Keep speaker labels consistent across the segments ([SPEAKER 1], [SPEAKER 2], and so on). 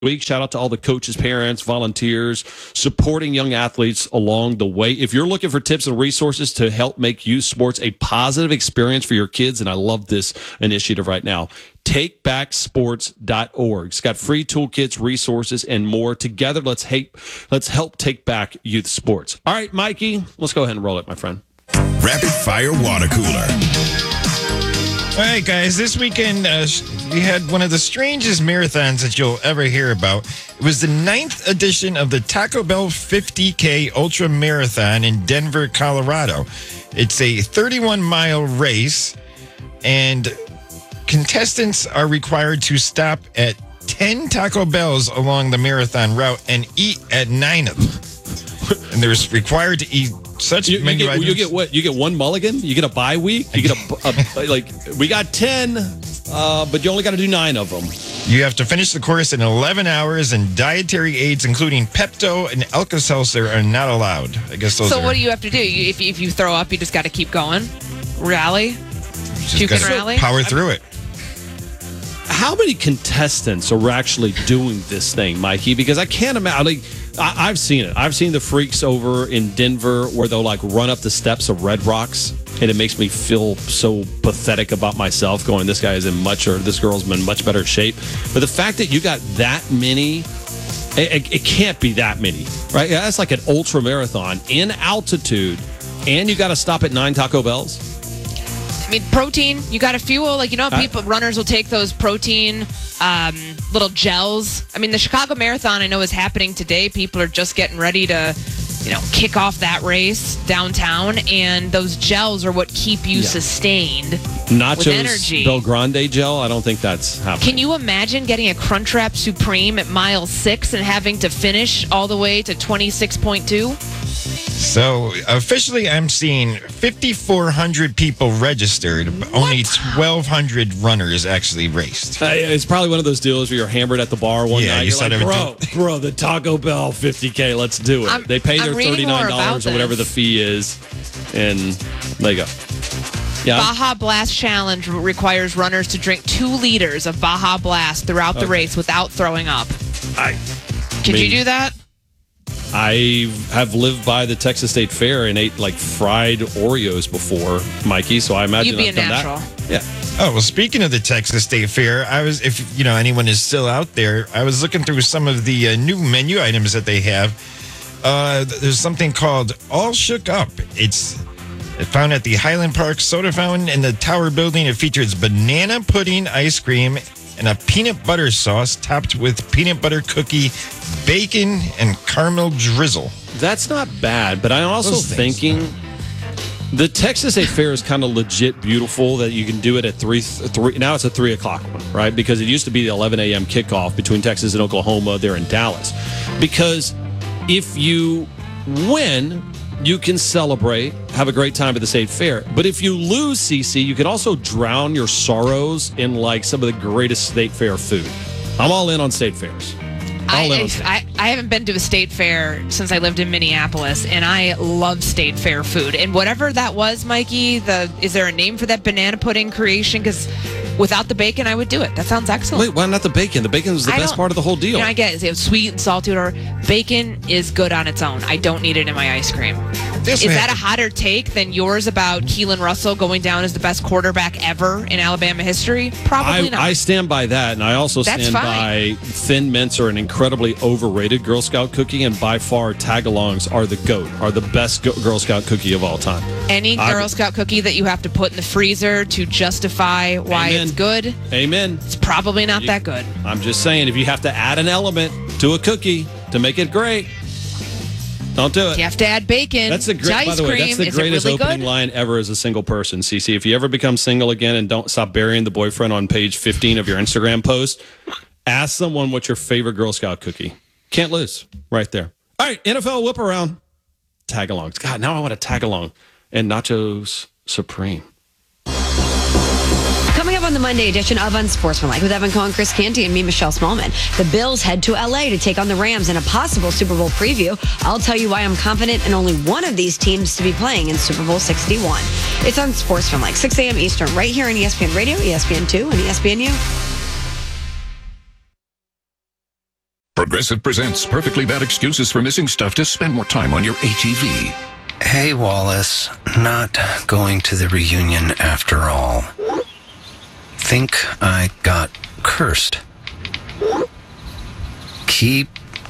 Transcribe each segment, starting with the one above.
[SPEAKER 1] week. Shout out to all the coaches, parents, volunteers, supporting young athletes along the way. If you're looking for tips and resources to help make youth sports a positive experience for your kids, and I love this initiative right now, takebacksports.org. It's got free toolkits, resources, and more. Together, let's help take back youth sports. All right, Mikey, let's go ahead and roll it, my friend.
[SPEAKER 2] Rapid Fire Water Cooler.
[SPEAKER 3] All right, guys, this weekend we had one of the strangest marathons that you'll ever hear about. It was the 9th edition of the Taco Bell 50K Ultra Marathon in Denver, Colorado. It's a 31-mile race, and contestants are required to stop at 10 Taco Bells along the marathon route and eat at 9 of them. And they're required to eat such many items.
[SPEAKER 1] You get what? You get one mulligan? You get a bye week? You get we got 10, but you only got to do 9 of them.
[SPEAKER 3] You have to finish the course in 11 hours, and dietary aids, including Pepto and Alka-Seltzer, are not allowed. I guess those.
[SPEAKER 4] So what do you have to do? If you throw up, you just got to keep going? Rally? You can rally?
[SPEAKER 3] Power through it.
[SPEAKER 1] How many contestants are actually doing this thing, Mikey? Because I can't imagine. I've seen it. I've seen the freaks over in Denver where they'll run up the steps of Red Rocks, and it makes me feel so pathetic about myself. Going, this girl's in much better shape. But the fact that you got that many, it can't be that many, right? That's like an ultra marathon in altitude, and you got to stop at 9 Taco Bells.
[SPEAKER 4] I mean, protein, you got to fuel. Runners will take those protein little gels. I mean, the Chicago Marathon, I know, is happening today. People are just getting ready to, kick off that race downtown, and those gels are what keep you sustained.
[SPEAKER 1] Nachos,
[SPEAKER 4] with energy.
[SPEAKER 1] Bel Grande gel, I don't think that's happening.
[SPEAKER 4] Can you imagine getting a Crunchwrap Supreme at mile 6 and having to finish all the way to 26.2?
[SPEAKER 3] So, officially, I'm seeing 5,400 people registered, but only 1,200 runners actually raced.
[SPEAKER 1] It's probably one of those deals where you're hammered at the bar one night.
[SPEAKER 3] You said
[SPEAKER 1] bro, the Taco Bell 50K, let's do it. They pay their $39 or whatever the fee is, and there you go. Yeah.
[SPEAKER 4] Baja Blast Challenge requires runners to drink 2 liters of Baja Blast throughout the race without throwing up. Could you do that?
[SPEAKER 1] I have lived by the Texas State Fair and ate fried Oreos before, Mikey. So I imagine
[SPEAKER 4] you'd be
[SPEAKER 1] I've
[SPEAKER 4] a
[SPEAKER 1] done
[SPEAKER 4] natural.
[SPEAKER 1] That. Yeah.
[SPEAKER 3] Oh, well, speaking of the Texas State Fair, if anyone is still out there, I was looking through some of the new menu items that they have. There's something called All Shook Up. It's found at the Highland Park Soda Fountain in the Tower Building. It features banana pudding ice cream and a peanut butter sauce topped with peanut butter cookie, bacon, and caramel drizzle.
[SPEAKER 1] That's not bad, but I'm also thinking the Texas State Fair is kind of legit beautiful that you can do it at 3. Now it's a 3 o'clock one, right? Because it used to be the 11 a.m. kickoff between Texas and Oklahoma there in Dallas. Because if you win, you can celebrate, have a great time at the State Fair. But if you lose, CC, you can also drown your sorrows in some of the greatest State Fair food. I'm all in on State Fairs.
[SPEAKER 4] I haven't been to a state fair since I lived in Minneapolis, and I love state fair food. And whatever that was, Mikey, is there a name for that banana pudding creation? Because without the bacon, I would do it. That sounds excellent.
[SPEAKER 1] Wait, why not the bacon? The bacon is the best part of the whole deal.
[SPEAKER 4] I get it. It's sweet and salty, or bacon is good on its own. I don't need it in my ice cream. Is that a hotter take than yours about Keelan Russell going down as the best quarterback ever in Alabama history? Probably not.
[SPEAKER 1] I stand by that, and I also stand by Thin Mints are an incredibly overrated Girl Scout cookie, and by far Tagalongs are the GOAT, are the best Girl Scout cookie of all time.
[SPEAKER 4] Any Girl Scout cookie that you have to put in the freezer to justify why it's good,
[SPEAKER 1] amen,
[SPEAKER 4] it's probably not that good.
[SPEAKER 1] I'm just saying, if you have to add an element to a cookie to make it great, don't do it.
[SPEAKER 4] You have to add bacon.
[SPEAKER 1] That's the by the way, that's the greatest opening line ever as a single person, CC. If you ever become single again and don't stop burying the boyfriend on page 15 of your Instagram post, ask someone what's your favorite Girl Scout cookie. Can't lose. Right there. All right, NFL whip around. Tagalongs. God, now I want a tagalong and Nachos Supreme.
[SPEAKER 5] Coming up on the Monday edition of Unsportsmanlike with Evan Cohen, Chris Canty, and me, Michelle Smallman. The Bills head to LA to take on the Rams in a possible Super Bowl preview. I'll tell you why I'm confident in only one of these teams to be playing in Super Bowl 61. It's Unsportsmanlike, 6 a.m. Eastern, right here on ESPN Radio, ESPN2, and ESPNU.
[SPEAKER 2] Progressive presents perfectly bad excuses for missing stuff to spend more time on your ATV.
[SPEAKER 6] Hey, Wallace. Not going to the reunion after all. Think I got cursed. Keep,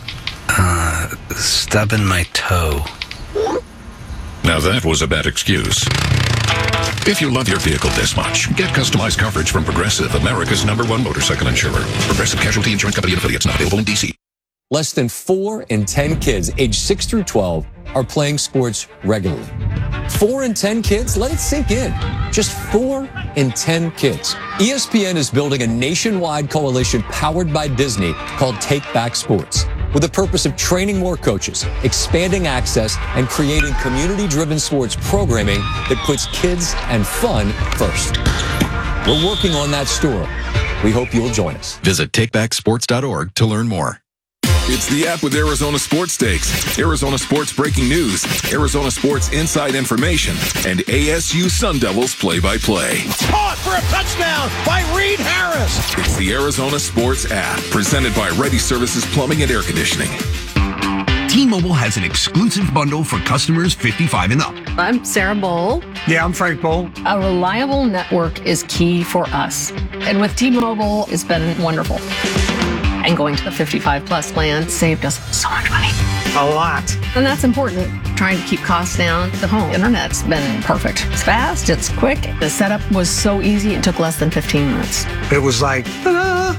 [SPEAKER 6] stubbing my toe.
[SPEAKER 2] Now that was a bad excuse. If you love your vehicle this much, get customized coverage from Progressive, America's #1 motorcycle insurer. Progressive Casualty Insurance Company and affiliates, not available in D.C.
[SPEAKER 7] Less than 4 in 10 kids aged 6 through 12 are playing sports regularly. 4 in 10 kids? Let it sink in. Just 4 in 10 kids. ESPN is building a nationwide coalition powered by Disney called Take Back Sports, with the purpose of training more coaches, expanding access, and creating community-driven sports programming that puts kids and fun first. We're working on that story. We hope you'll join us.
[SPEAKER 8] Visit takebacksports.org to learn more.
[SPEAKER 9] It's the app with Arizona Sports Stakes, Arizona Sports breaking news, Arizona Sports inside information, and ASU Sun Devils play-by-play.
[SPEAKER 10] Caught for a touchdown by Reed Harris.
[SPEAKER 9] It's the Arizona Sports app, presented by Ready Services Plumbing and Air Conditioning.
[SPEAKER 11] T-Mobile has an exclusive bundle for customers 55 and up.
[SPEAKER 12] I'm Sarah Bowl.
[SPEAKER 13] Yeah, I'm Frank Bowl.
[SPEAKER 12] A reliable network is key for us. And with T-Mobile, it's been wonderful. And going to the 55 plus plan saved us so much money.
[SPEAKER 13] A lot.
[SPEAKER 12] And that's important. Trying to keep costs down. The home internet's been perfect. It's fast, it's quick. The setup was so easy, it took less than 15 minutes.
[SPEAKER 13] It was like, ta-da!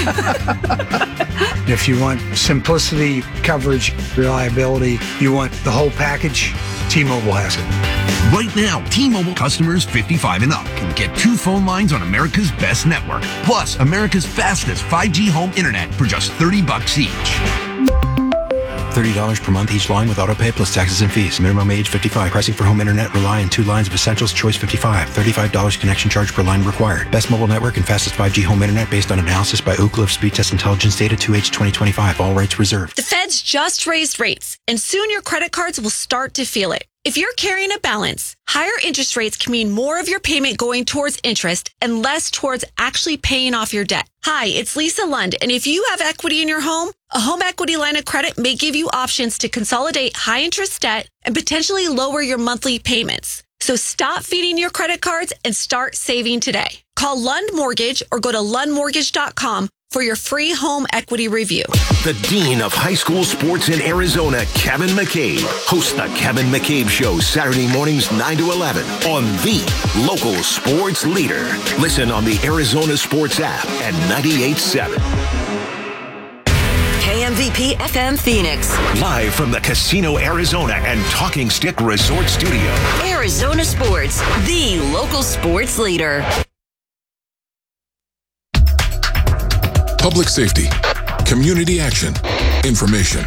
[SPEAKER 13] If you want simplicity, coverage, reliability, you want the whole package, T-Mobile has it.
[SPEAKER 11] Right now, T-Mobile customers 55 and up can get 2 phone lines on America's best network, plus America's fastest 5G home internet for just $30 each.
[SPEAKER 14] $30 per month each line with autopay plus taxes and fees. Minimum age 55. Pricing for home internet rely on 2 lines of essentials. Choice 55. $35 connection charge per line required. Best mobile network and fastest 5G home internet based on analysis by Ookla of Speed Test Intelligence data 2H 2025. All rights reserved.
[SPEAKER 15] The Feds just raised rates, and soon your credit cards will start to feel it. If you're carrying a balance, higher interest rates can mean more of your payment going towards interest and less towards actually paying off your debt. Hi, it's Lisa Lund, and if you have equity in your home, a home equity line of credit may give you options to consolidate high interest debt and potentially lower your monthly payments. So stop feeding your credit cards and start saving today. Call Lund Mortgage or go to lundmortgage.com for your free home equity review.
[SPEAKER 16] The Dean of High School Sports in Arizona, Kevin McCabe, hosts the Kevin McCabe Show Saturday mornings 9 to 11 on the local sports leader. Listen on the Arizona Sports app at 98.7.
[SPEAKER 17] KMVP FM Phoenix.
[SPEAKER 16] Live from the Casino Arizona and Talking Stick Resort Studio.
[SPEAKER 17] Arizona Sports, the local sports leader.
[SPEAKER 9] Public safety, community action, information.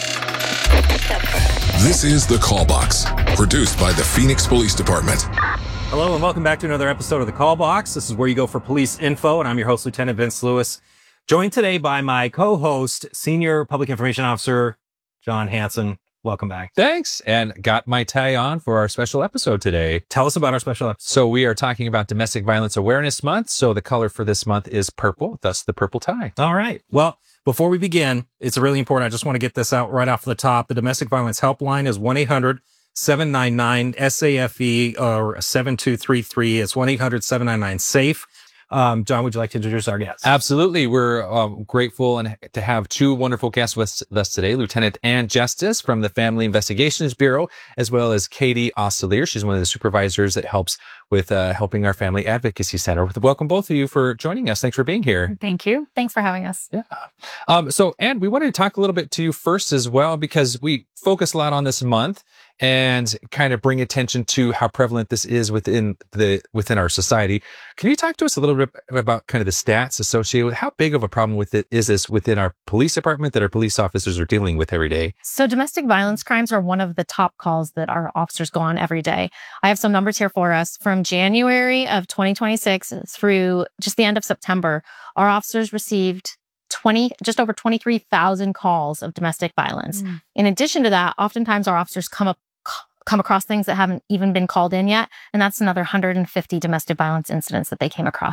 [SPEAKER 9] This is The Call Box, produced by the Phoenix Police Department.
[SPEAKER 18] Hello and welcome back to another episode of The Call Box. This is where you go for police info, and I'm your host, Lieutenant Vince Lewis. Joined today by my co-host, Senior Public Information Officer, John Hanson. Welcome back.
[SPEAKER 19] Thanks. And got my tie on for our special episode today.
[SPEAKER 18] Tell us about our special episode.
[SPEAKER 19] So we are talking about Domestic Violence Awareness Month. So the color for this month is purple, thus the purple tie.
[SPEAKER 18] All right. Well, before we begin, it's really important. I just want to get this out right off the top. The Domestic Violence Helpline is 1-800-799-SAFE or 7233. It's 1-800-799-SAFE. John, would you like to introduce our guests?
[SPEAKER 19] Absolutely. We're grateful and to have 2 wonderful guests with us today. Lieutenant Ann Justice from the Family Investigations Bureau, as well as Katie Ostelier. She's one of the supervisors that helps with helping our Family Advocacy Center. Welcome both of you for joining us. Thanks for being here.
[SPEAKER 20] Thank you. Thanks for having us.
[SPEAKER 19] Yeah. So, Ann, we wanted to talk a little bit to you first as well, because we focus a lot on this month and kind of bring attention to how prevalent this is within our society. Can you talk to us a little bit about kind of the stats associated with how big of a problem with it is this within our police department that our police officers are dealing with every day?
[SPEAKER 20] So domestic violence crimes are one of the top calls that our officers go on every day. I have some numbers here for us. From January of 2026 through just the end of September, our officers received just over 23,000 calls of domestic violence. In addition to that, oftentimes our officers come across things that haven't even been called in yet, and that's another 150 domestic violence incidents that they came across.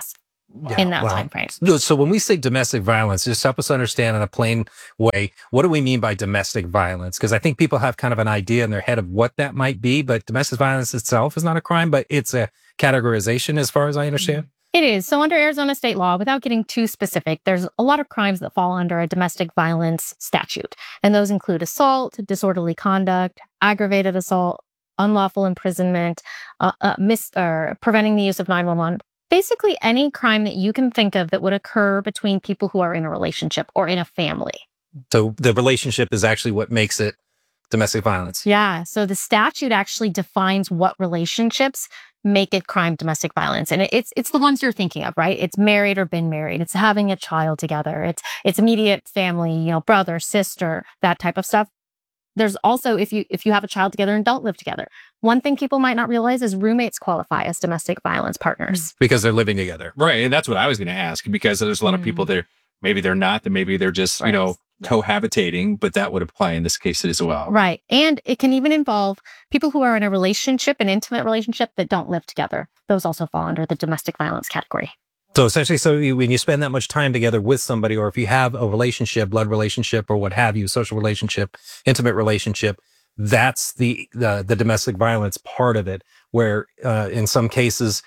[SPEAKER 20] in that time frame.
[SPEAKER 18] So when we say domestic violence, just help us understand in a plain way, what do we mean by domestic violence? Because I think people have kind of an idea in their head of what that might be, but domestic violence itself is not a crime, but it's a categorization as far as I understand.
[SPEAKER 20] It is. So under Arizona state law, without getting too specific, there's a lot of crimes that fall under a domestic violence statute. And those include assault, disorderly conduct, aggravated assault, unlawful imprisonment, preventing the use of 911. Basically any crime that you can think of that would occur between people who are in a relationship or in a family.
[SPEAKER 18] So the relationship is actually what makes it domestic violence.
[SPEAKER 20] Yeah. So the statute actually defines what relationships make it crime domestic violence. And it's the ones you're thinking of, right? It's married or been married. It's having a child together. It's immediate family, brother, sister, that type of stuff. There's also, if you have a child together and don't live together, one thing people might not realize is roommates qualify as domestic violence partners.
[SPEAKER 18] Because they're living together.
[SPEAKER 19] Right. And that's what I was going to ask, because there's a lot of people that maybe they're not, that maybe they're just, cohabitating, but that would apply in this case as well.
[SPEAKER 20] Right. And it can even involve people who are in a relationship, an intimate relationship that don't live together. Those also fall under the domestic violence category.
[SPEAKER 18] So essentially, when you spend that much time together with somebody, or if you have a relationship, blood relationship, or what have you, social relationship, intimate relationship, that's the domestic violence part of it, where in some cases,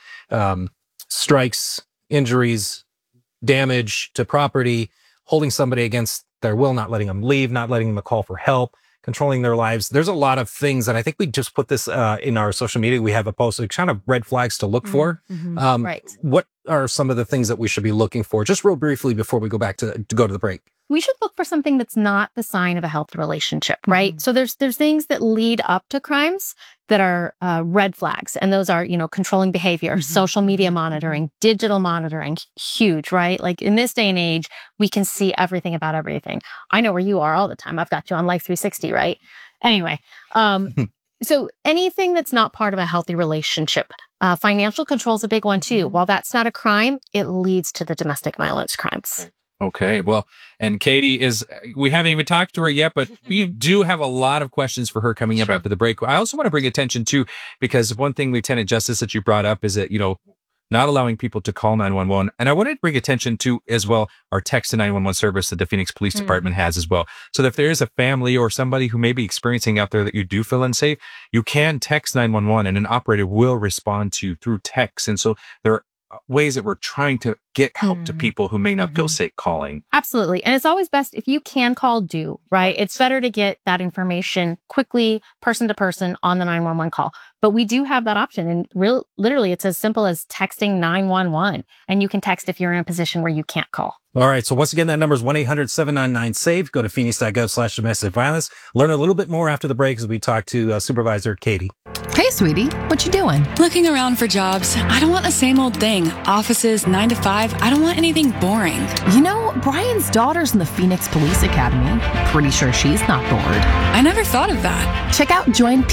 [SPEAKER 18] strikes, injuries, damage to property, holding somebody against their will, not letting them leave, not letting them call for help, controlling their lives. There's a lot of things, and I think we just put this in our social media. We have a post of kind of red flags to look for.
[SPEAKER 20] Right.
[SPEAKER 18] What are some of the things that we should be looking for, just real briefly before we go back to go to the break?
[SPEAKER 20] We should look for something that's not the sign of a healthy relationship, right? So there's things that lead up to crimes that are red flags, and those are controlling behavior, social media monitoring, digital monitoring, huge, right? Like in this day and age, we can see everything about everything. I know where you are all the time. I've got you on Life 360, right? Anyway, so anything that's not part of a healthy relationship. Financial control is a big one too. While that's not a crime, it leads to the domestic violence crimes.
[SPEAKER 19] Okay. Well, and Katie we haven't even talked to her yet, but we do have a lot of questions for her coming up after the break. I also want to bring attention to, because one thing, Lieutenant Justice, that you brought up is that, not allowing people to call 911. And I wanted to bring attention to as well our text to 911 service that the Phoenix Police Department has as well. So that if there is a family or somebody who may be experiencing out there that you do feel unsafe, you can text 911 and an operator will respond to you through text. And so there are ways that we're trying to get help to people who may not feel safe calling.
[SPEAKER 20] Absolutely. And it's always best if you can call, do, right? It's better to get that information quickly, person to person on the 911 call. But we do have that option. And literally, it's as simple as texting 911. And you can text if you're in a position where you can't call.
[SPEAKER 18] All right. So once again, that number is 1-800-799-SAVE. Go to phoenix.gov/domestic violence. Learn a little bit more after the break as we talk to Supervisor Katie.
[SPEAKER 21] Hey, sweetie. What you doing? Looking around for jobs. I don't want the same old thing. Offices, 9 to 5. I don't want anything boring. You know, Brian's daughter's in the Phoenix Police Academy. Pretty sure she's not bored. I never thought of that. Check out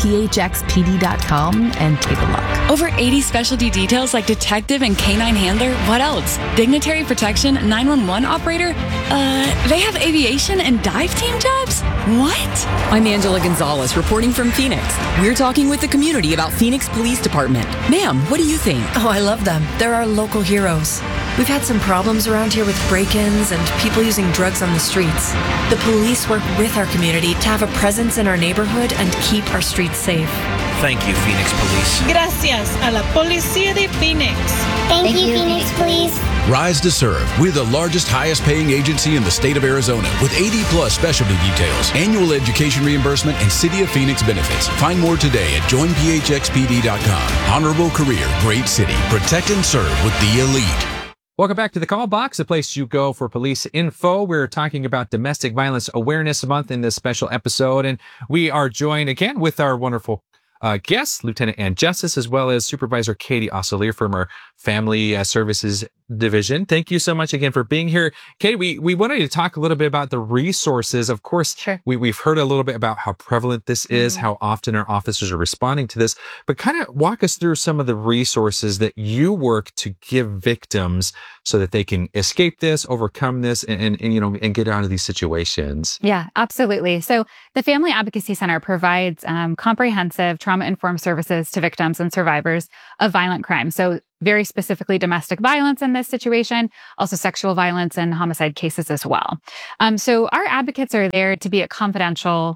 [SPEAKER 21] joinphxpd.com and take a look. Over 80 specialty details like detective and canine handler. What else? Dignitary protection, 911 operator? They have aviation and dive team jobs? What?
[SPEAKER 22] I'm Angela Gonzalez, reporting from Phoenix. We're talking with the community about Phoenix Police Department. Ma'am, what do you think?
[SPEAKER 23] Oh, I love them. They're our local heroes. We've had some problems around here with break-ins and people using drugs on the streets. The police work with our community to have a presence in our neighborhood and keep our streets safe.
[SPEAKER 24] Thank you, Phoenix Police.
[SPEAKER 25] Gracias a la Policía de Phoenix.
[SPEAKER 26] Thank you, Phoenix Police.
[SPEAKER 27] Rise to Serve. We're the largest, highest paying agency in the state of Arizona with 80 plus specialty details, annual education reimbursement, and City of Phoenix benefits. Find more today at joinphxpd.com. Honorable career, great city. Protect and serve with the elite.
[SPEAKER 19] Welcome back to the Call Box, a place you go for police info. We're talking about Domestic Violence Awareness Month in this special episode, and we are joined again with our wonderful guest, Lieutenant Ann Justice, as well as Supervisor Katie Oselier from our Family Services Division. Thank you so much again for being here. Katie, we wanted to talk a little bit about the resources. Of course, we've heard a little bit about how prevalent this is, how often our officers are responding to this, but kind of walk us through some of the resources that you work to give victims so that they can escape this, overcome this, and get out of these situations.
[SPEAKER 28] Yeah, absolutely. So the Family Advocacy Center provides comprehensive trauma-informed services to victims and survivors of violent crime. So very specifically domestic violence in this situation, also sexual violence and homicide cases as well. So our advocates are there to be a confidential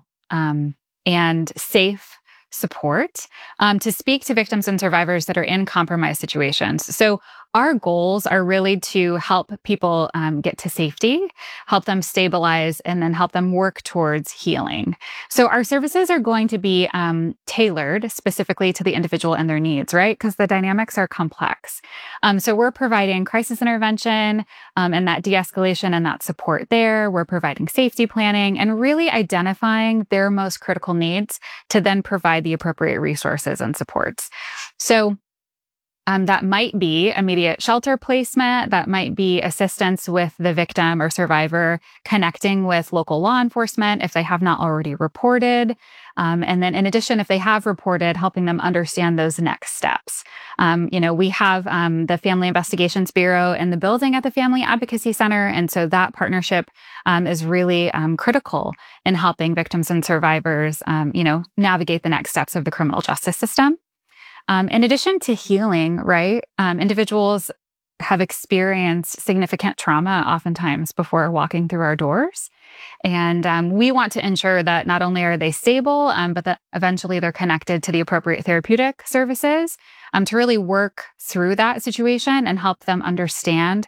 [SPEAKER 28] and safe support to speak to victims and survivors that are in compromised situations. So our goals are really to help people get to safety, help them stabilize, and then help them work towards healing. So our services are going to be tailored specifically to the individual and their needs, right? Because the dynamics are complex. So we're providing crisis intervention and that de-escalation and that support there. We're providing safety planning and really identifying their most critical needs to then provide the appropriate resources and supports. So that might be immediate shelter placement. That might be assistance with the victim or survivor connecting with local law enforcement if they have not already reported. And then in addition, if they have reported, helping them understand those next steps. We have the Family Investigations Bureau in the building at the Family Advocacy Center. And so that partnership is really critical in helping victims and survivors, navigate the next steps of the criminal justice system. In addition to healing, right, individuals have experienced significant trauma oftentimes before walking through our doors. And we want to ensure that not only are they stable, but that eventually they're connected to the appropriate therapeutic services to really work through that situation and help them understand,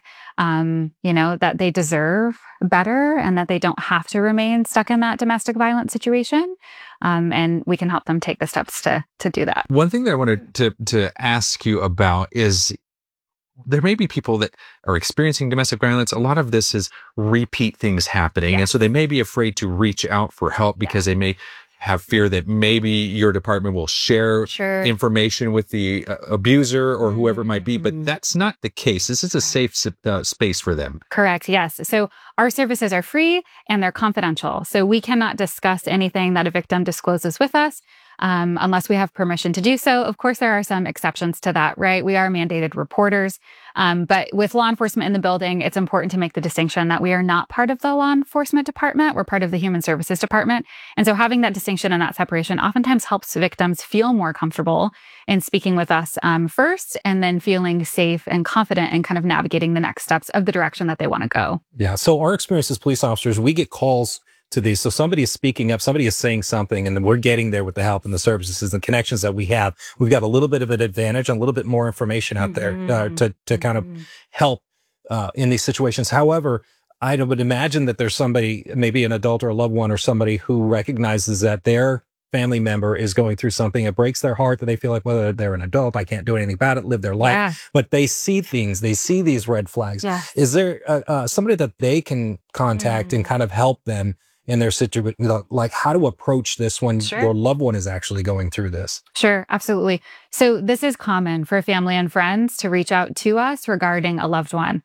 [SPEAKER 28] that they deserve better and that they don't have to remain stuck in that domestic violence situation. And we can help them take the steps to do that.
[SPEAKER 19] One thing that I wanted to ask you about is there may be people that are experiencing domestic violence. A lot of this is repeat things happening. Yes. And so they may be afraid to reach out for help because they may have fear that maybe your department will share information with the abuser or whoever it might be. But that's not the case. This is a safe space for them.
[SPEAKER 28] Correct. Yes. So our services are free and they're confidential. So we cannot discuss anything that a victim discloses with us. Unless we have permission to do so. Of course, there are some exceptions to that, right? We are mandated reporters. But with law enforcement in the building, it's important to make the distinction that we are not part of the law enforcement department. We're part of the Human Services Department. And so having that distinction and that separation oftentimes helps victims feel more comfortable in speaking with us first, and then feeling safe and confident in kind of navigating the next steps of the direction that they want to go.
[SPEAKER 18] Yeah. So our experience as police officers, we get calls to these. So somebody is speaking up, somebody is saying something, and then we're getting there with the help and the services and connections that we have. We've got a little bit of an advantage and a little bit more information out there to kind of help in these situations. However, I would imagine that there's somebody, maybe an adult or a loved one or somebody who recognizes that their family member is going through something. It breaks their heart that they feel like, well, they're an adult, I can't do anything about it, live their life. But they see things, they see these red flags. Is there somebody that they can contact and kind of help them in their situation, like how to approach this when your loved one is actually going through this?
[SPEAKER 28] Sure, absolutely. So this is common for family and friends to reach out to us regarding a loved one.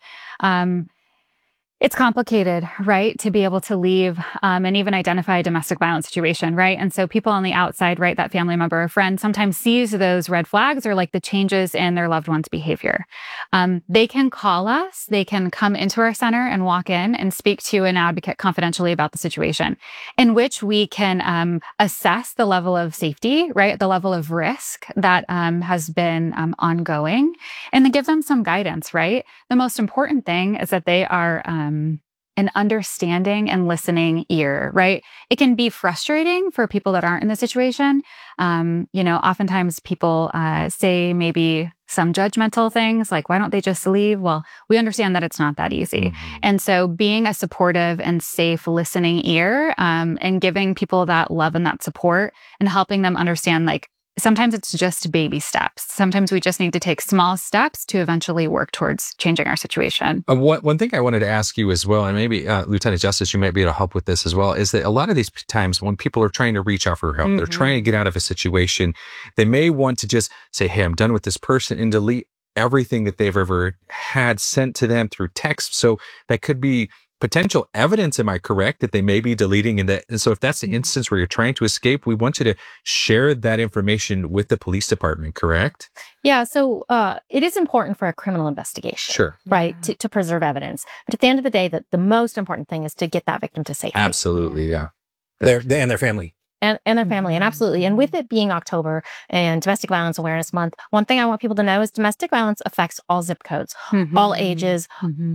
[SPEAKER 28] It's complicated, right, to be able to leave and even identify a domestic violence situation, right? And so people on the outside, right, that family member or friend sometimes sees those red flags or like the changes in their loved one's behavior. They can call us, they can come into our center and walk in and speak to an advocate confidentially about the situation, in which we can assess the level of safety, right, the level of risk that has been ongoing, and then give them some guidance, right? The most important thing is that they are an understanding and listening ear, right? It can be frustrating for people that aren't in the situation. Oftentimes people say maybe some judgmental things like, why don't they just leave? Well, we understand that it's not that easy. And so being a supportive and safe listening ear and giving people that love and that support and helping them understand, like, sometimes it's just baby steps. Sometimes we just need to take small steps to eventually work towards changing our situation.
[SPEAKER 19] One thing I wanted to ask you as well, and maybe Lieutenant Justice, you might be able to help with this as well, is that a lot of these times when people are trying to reach out for help, they're trying to get out of a situation, they may want to just say, hey, I'm done with this person, and delete everything that they've ever had sent to them through text. So that could be potential evidence, am I correct, that they may be deleting? And so if that's the instance where you're trying to escape, we want you to share that information with the police department, correct?
[SPEAKER 20] Yeah, so it is important for a criminal investigation, right, to preserve evidence. But at the end of the day, the most important thing is to get that victim to safety.
[SPEAKER 19] Absolutely, yeah.
[SPEAKER 18] And their family.
[SPEAKER 20] and their family. And absolutely. And with it being October and Domestic Violence Awareness Month, one thing I want people to know is domestic violence affects all zip codes, all ages,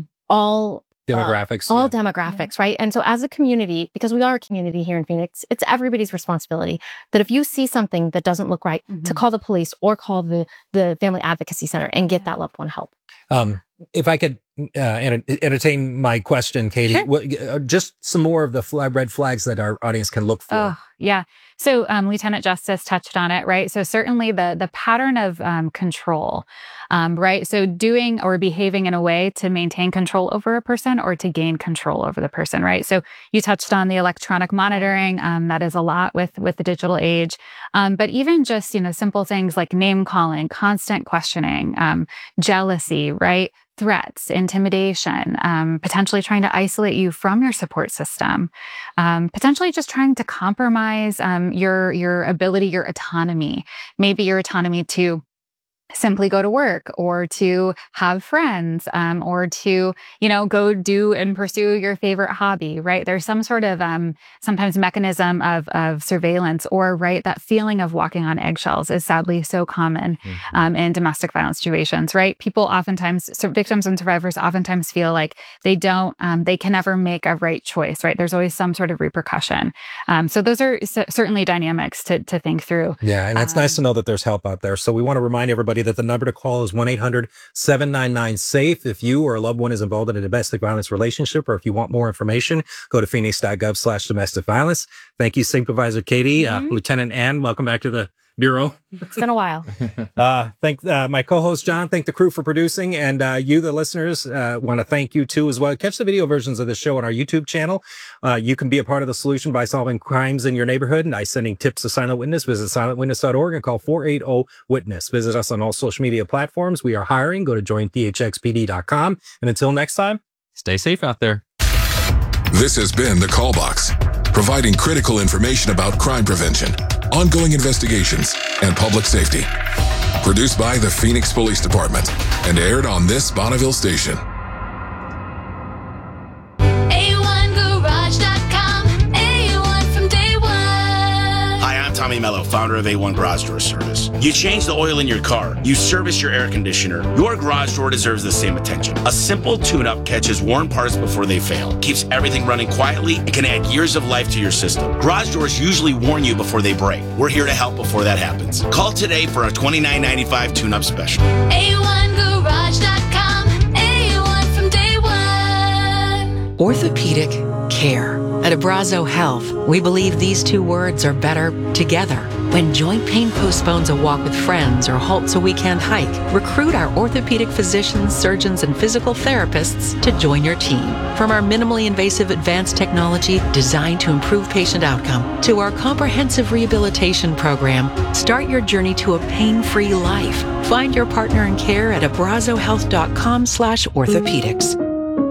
[SPEAKER 20] all
[SPEAKER 18] demographics.
[SPEAKER 20] All demographics, right? And so as a community, because we are a community here in Phoenix, it's everybody's responsibility that if you see something that doesn't look right, to call the police or call the Family Advocacy Center and get that loved one help.
[SPEAKER 18] If I could entertain my question, Katie,
[SPEAKER 28] Sure.
[SPEAKER 18] Just some more of the red flags that our audience can look for.
[SPEAKER 28] Oh, yeah. So Lieutenant Justice touched on it, right? So certainly the pattern of control, right? So doing or behaving in a way to maintain control over a person or to gain control over the person, right? So you touched on the electronic monitoring. That is a lot with the digital age. But even just, simple things like name calling, constant questioning, jealousy, right? Threats, intimidation, potentially trying to isolate you from your support system, potentially just trying to compromise your ability, your autonomy, maybe your autonomy to simply go to work or to have friends, or to, go do and pursue your favorite hobby, right? There's some sort of sometimes mechanism of surveillance or, right, that feeling of walking on eggshells is sadly so common in domestic violence situations, right? People oftentimes, victims and survivors oftentimes feel like they can never make a right choice, right? There's always some sort of repercussion. So those are certainly dynamics to think through.
[SPEAKER 18] Yeah, and it's nice to know that there's help out there. So we want to remind everybody that the number to call is 1-800-799-SAFE. If you or a loved one is involved in a domestic violence relationship, or if you want more information, go to phoenix.gov/domestic violence. Thank you, Supervisor Katie. Lieutenant Ann, welcome back to the Bureau.
[SPEAKER 20] It's been a while.
[SPEAKER 18] Thank my co-host, John. Thank the crew for producing. And you, the listeners, want to thank you, too, as well. Catch the video versions of the show on our YouTube channel. You can be a part of the solution by solving crimes in your neighborhood and by sending tips to Silent Witness. Visit silentwitness.org and call 480-WITNESS. Visit us on all social media platforms. We are hiring. Go to joinphxpd.com. And until next time,
[SPEAKER 19] stay safe out there.
[SPEAKER 9] This has been The Call Box, providing critical information about crime prevention, ongoing investigations, and public safety. Produced by the Phoenix Police Department and aired on this Bonneville station.
[SPEAKER 1] A1Garage.com, A1 from day one.
[SPEAKER 2] Hi, I'm Tommy Mello, founder of A1 Garage Door Service. You change the oil in your car, you service your air conditioner, your garage door deserves the same attention. A simple tune-up catches worn parts before they fail, keeps everything running quietly, and can add years of life to your system. Garage doors usually warn you before they break. We're here to help before that happens. Call today for a $29.95 tune-up special.
[SPEAKER 1] A1Garage.com, A1 from day one.
[SPEAKER 3] Orthopedic care. At Abrazo Health, we believe these two words are better together. When joint pain postpones a walk with friends or halts a weekend hike, recruit our orthopedic physicians, surgeons, and physical therapists to join your team. From our minimally invasive advanced technology designed to improve patient outcome to our comprehensive rehabilitation program, start your journey to a pain-free life. Find your partner in care at abrazohealth.com/orthopedics.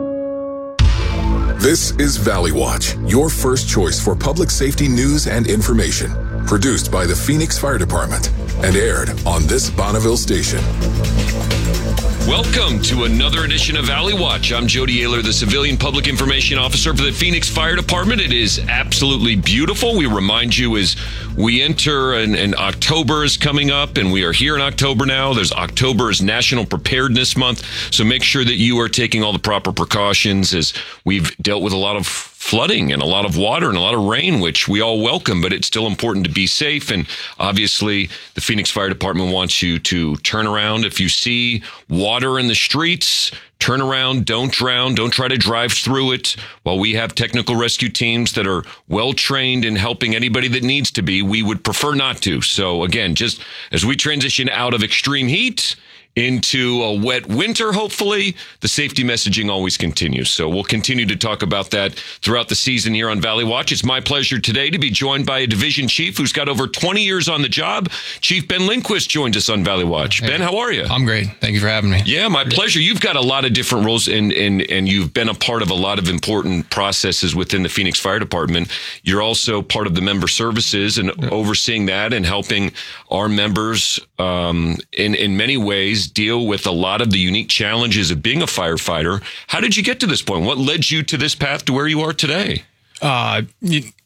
[SPEAKER 9] This is Valley Watch, your first choice for public safety news and information. Produced by the Phoenix Fire Department and aired on this Bonneville station.
[SPEAKER 4] Welcome to another edition of Valley Watch. I'm Jody Ayler, the Civilian Public Information Officer for the Phoenix Fire Department. It is absolutely beautiful. We remind you as we enter, and October is coming up, and we are here in October now. October is National Preparedness Month, so make sure that you are taking all the proper precautions as we've dealt with a lot of flooding and a lot of water and a lot of rain, which we all welcome, but it's still important to be safe. And obviously, the Phoenix Fire Department wants you to turn around. If you see water in the streets, turn around, don't drown, don't try to drive through it. While we have technical rescue teams that are well trained in helping anybody that needs to be, we would prefer not to. So again, just as we transition out of extreme heat into a wet winter, hopefully, the safety messaging always continues. So we'll continue to talk about that throughout the season here on Valley Watch. It's my pleasure today to be joined by a division chief who's got over 20 years on the job. Chief Ben Lindquist joined us on Valley Watch. Hey, Ben, how are you?
[SPEAKER 5] I'm great. Thank you for having me.
[SPEAKER 4] Yeah, my pleasure. You've got a lot of different roles, and you've been a part of a lot of important processes within the Phoenix Fire Department. You're also part of the member services and overseeing that and helping our members in many ways deal with a lot of the unique challenges of being a firefighter. How did you get to this point? What led you to this path to where you are today?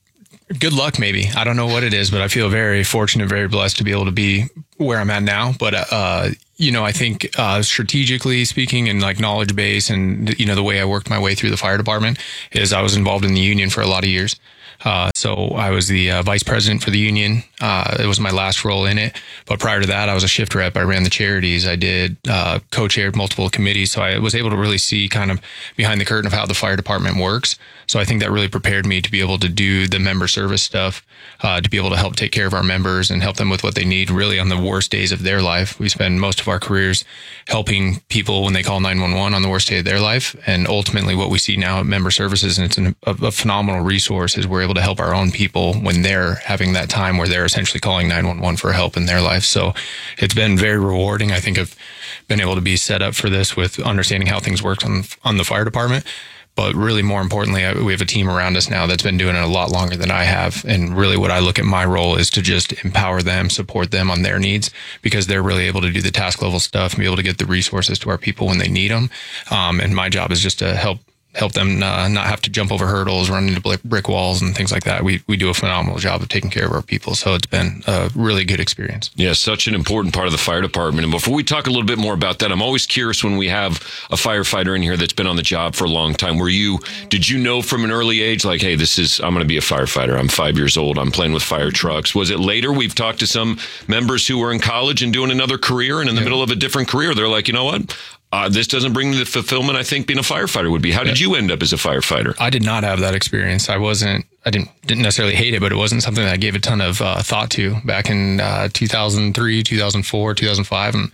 [SPEAKER 5] good luck, maybe. I don't know what it is, but I feel very fortunate, very blessed to be able to be where I'm at now. But, I think strategically speaking and like knowledge base and, the way I worked my way through the fire department is I was involved in the union for a lot of years. So I was the vice president for the union. It was my last role in it. But prior to that, I was a shift rep. I ran the charities. I did co-chaired multiple committees. So I was able to really see kind of behind the curtain of how the fire department works. So I think that really prepared me to be able to do the member service stuff, to be able to help take care of our members and help them with what they need really on the worst days of their life. We spend most of our careers helping people when they call 911 on the worst day of their life. And ultimately what we see now at member services, and it's a phenomenal resource, is we're able to help our own people when they're having that time where they're essentially calling 911 for help in their life. So it's been very rewarding. I think I've been able to be set up for this with understanding how things work on the fire department. But really more importantly, we have a team around us now that's been doing it a lot longer than I have. And really what I look at my role is to just empower them, support them on their needs, because they're really able to do the task level stuff and be able to get the resources to our people when they need them. And my job is just to help them not have to jump over hurdles, run into brick walls and things like that. We do a phenomenal job of taking care of our people. So it's been a really good experience.
[SPEAKER 4] Yeah, such an important part of the fire department. And before we talk a little bit more about that, I'm always curious when we have a firefighter in here that's been on the job for a long time. Did you know from an early age, like, hey, I'm going to be a firefighter. I'm 5 years old. I'm playing with fire trucks. Was it later? We've talked to some members who were in college and doing another career, and in the middle of a different career, they're like, you know what? This doesn't bring me the fulfillment I think being a firefighter would be. How did you end up as a firefighter?
[SPEAKER 5] I did not have that experience. I didn't necessarily hate it, but it wasn't something that I gave a ton of thought to back in 2003, 2004, 2005. And,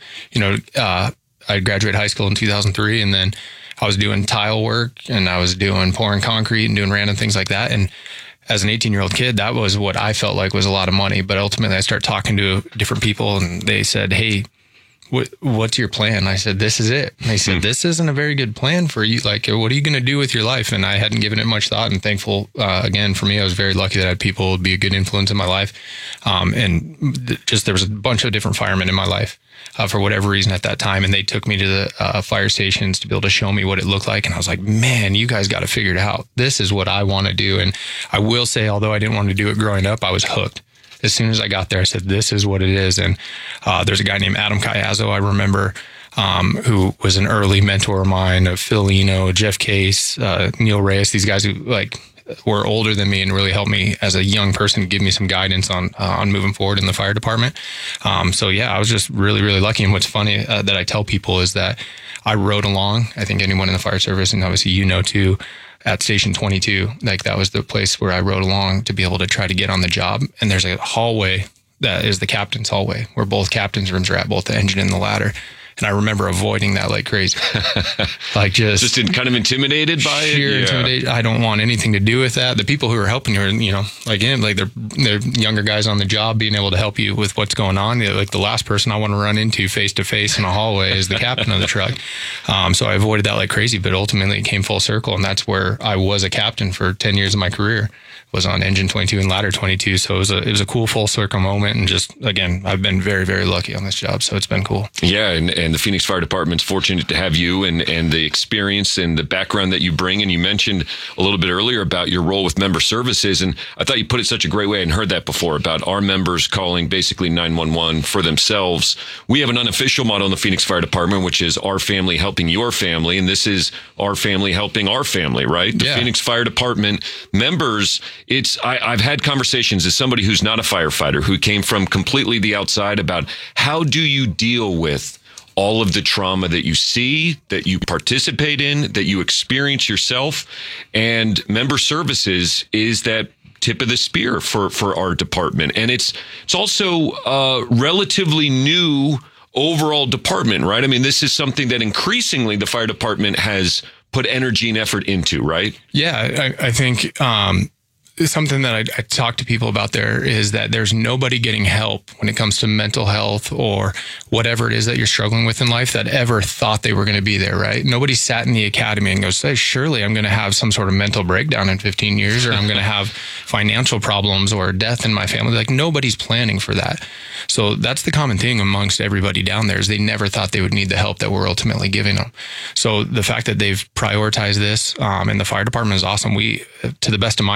[SPEAKER 5] I graduated high school in 2003, and then I was doing tile work and I was doing pouring concrete and doing random things like that. And as an 18-year-old kid, that was what I felt like was a lot of money. But ultimately I started talking to different people and they said, hey, what's your plan? I said, this is it. And they said, this isn't a very good plan for you. Like, what are you going to do with your life? And I hadn't given it much thought, and thankful, again, for me, I was very lucky that I had people be a good influence in my life. There was a bunch of different firemen in my life for whatever reason at that time. And they took me to the fire stations to be able to show me what it looked like. And I was like, man, you guys got to figure it out. This is what I want to do. And I will say, although I didn't want to do it growing up, I was hooked. As soon as I got there, I said, this is what it is. And there's a guy named Adam Cayazzo, I remember, who was an early mentor of mine, of Phil Eno, Jeff Case, Neil Reyes, these guys who were older than me and really helped me as a young person, give me some guidance on moving forward in the fire department. I was just really, really lucky. And what's funny that I tell people is that I rode along. I think anyone in the fire service, and obviously too, at Station 22, like that was the place where I rode along to be able to try to get on the job. And there's a hallway that is the captain's hallway where both captain's rooms are at, both the engine and the ladder. And I remember avoiding that like crazy. Like just
[SPEAKER 4] kind of intimidated by
[SPEAKER 5] sheer intimidation. I don't want anything to do with that. The people who are helping you are, like him, like they're younger guys on the job being able to help you with what's going on. Like the last person I want to run into face to face in a hallway is the captain of the truck. So I avoided that like crazy, but ultimately it came full circle. And that's where I was a captain for 10 years of my career. Was on engine 22 and ladder 22. So it was a cool full circle moment. And just, again, I've been very, very lucky on this job. So it's been cool.
[SPEAKER 4] Yeah. And the Phoenix Fire Department's fortunate to have you and the experience and the background that you bring. And you mentioned a little bit earlier about your role with member services. And I thought you put it such a great way. I hadn't heard that before about our members calling basically 911 for themselves. We have an unofficial motto in the Phoenix Fire Department, which is our family helping your family. And this is our family helping our family, right? The Phoenix Fire Department members, I've had conversations as somebody who's not a firefighter, who came from completely the outside, about how do you deal with all of the trauma that you see, that you participate in, that you experience yourself. And member services is that tip of the spear for our department. And it's also a relatively new overall department, right? I mean, this is something that increasingly the fire department has put energy and effort into, right?
[SPEAKER 5] Yeah, I think something that I talk to people about there is that there's nobody getting help when it comes to mental health or whatever it is that you're struggling with in life that ever thought they were going to be there, right? Nobody sat in the academy and goes, hey, surely I'm going to have some sort of mental breakdown in 15 years, or I'm going to have financial problems or death in my family. Like, nobody's planning for that. So that's the common thing amongst everybody down there, is they never thought they would need the help that we're ultimately giving them. So the fact that they've prioritized this in the fire department is awesome. To the best of my knowledge, there's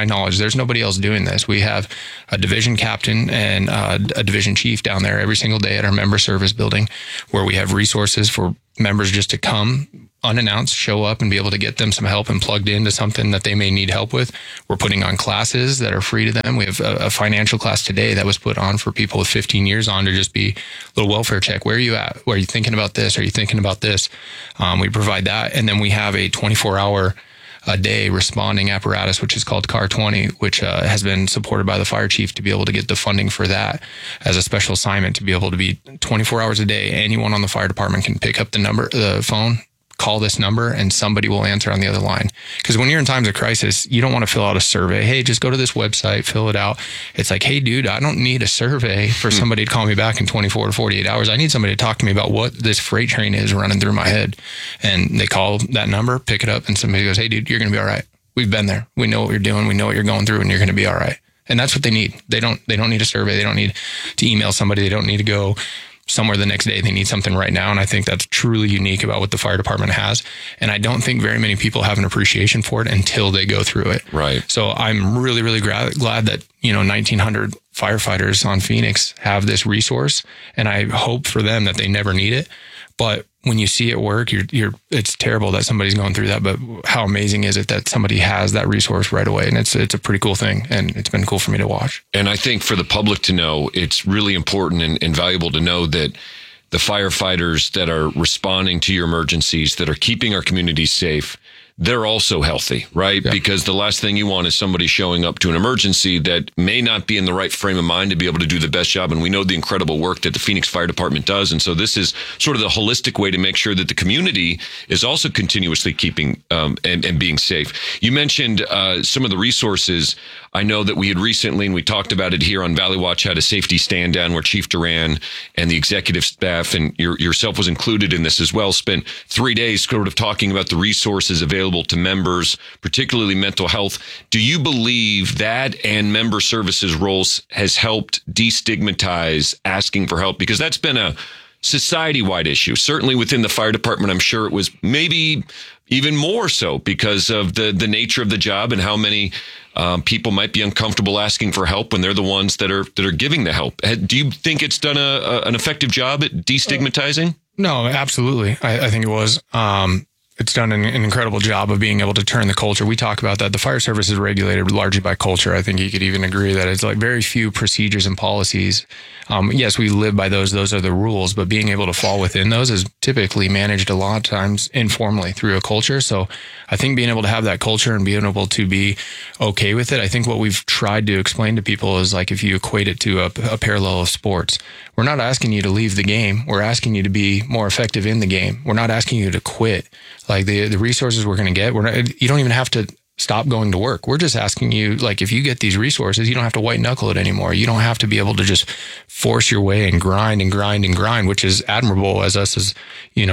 [SPEAKER 5] there's nobody else doing this. We have a division captain and a division chief down there every single day at our member service building, where we have resources for members just to come unannounced, show up and be able to get them some help and plugged into something that they may need help with. We're putting on classes that are free to them. We have a financial class today that was put on for people with 15 years on to just be a little welfare check. Where are you at? Are you thinking about this? Are you thinking about this? We provide that. And then we have a 24-hour a day responding apparatus, which is called CAR 20, which has been supported by the fire chief to be able to get the funding for that as a special assignment, to be able to be 24 hours a day. Anyone on the fire department can pick up the phone, call this number, and somebody will answer on the other line. Because when you're in times of crisis, you don't want to fill out a survey. Hey, just go to this website, fill it out. It's like, hey, dude, I don't need a survey for somebody to call me back in 24 to 48 hours. I need somebody to talk to me about what this freight train is running through my head. And they call that number, pick it up, and somebody goes, hey, dude, you're going to be all right. We've been there. We know what you're doing. We know what you're going through, and you're going to be all right. And that's what they need. They don't need a survey. They don't need to email somebody. They don't need to go somewhere the next day. They need something right now. And I think that's truly unique about what the fire department has. And I don't think very many people have an appreciation for it until they go through it.
[SPEAKER 4] Right.
[SPEAKER 5] So I'm really, really glad that, 1,900 firefighters on Phoenix have this resource. And I hope for them that they never need it. But when you see it work, it's terrible that somebody's going through that, but how amazing is it that somebody has that resource right away? And it's a pretty cool thing, and it's been cool for me to watch.
[SPEAKER 4] And I think for the public to know, it's really important and valuable to know that the firefighters that are responding to your emergencies, that are keeping our communities safe, they're also healthy, right? Yeah. Because the last thing you want is somebody showing up to an emergency that may not be in the right frame of mind to be able to do the best job. And we know the incredible work that the Phoenix Fire Department does. And so this is sort of the holistic way to make sure that the community is also continuously keeping and being safe. You mentioned some of the resources. I know that we had recently, and we talked about it here on Valley Watch, had a safety stand down where Chief Duran and the executive staff and yourself was included in this as well, spent 3 days sort of talking about the resources available to members, particularly mental health. Do you believe that and member services roles has helped destigmatize asking for help? Because that's been a society-wide issue. Certainly within the fire department, I'm sure it was maybe even more so because of the nature of the job and how many people might be uncomfortable asking for help when they're the ones that are giving the help. Do you think it's done an effective job at destigmatizing?
[SPEAKER 5] No, absolutely. I think it was. It's done an incredible job of being able to turn the culture. We talk about that. The fire service is regulated largely by culture. I think you could even agree that it's like very few procedures and policies. Yes, we live by those. Those are the rules, but being able to fall within those is typically managed a lot of times informally through a culture. So I think being able to have that culture and being able to be okay with it. I think what we've tried to explain to people is like, if you equate it to a parallel of sports, we're not asking you to leave the game. We're asking you to be more effective in the game. We're not asking you to quit. Like the resources we're going to get, you don't even have to stop going to work. We're just asking you, like, if you get these resources, you don't have to white knuckle it anymore. You don't have to be able to just force your way and grind, which is admirable as us as